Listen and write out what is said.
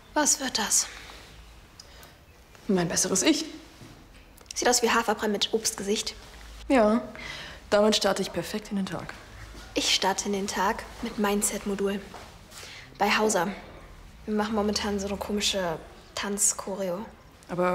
Was wird das? Mein besseres Ich. Sieht aus wie Haferbrei mit Obstgesicht. Ja, damit starte ich perfekt in den Tag. Ich starte in den Tag mit Mindset-Modul. Bei Hauser. Wir machen momentan so eine komische Tanz-Choreo. Aber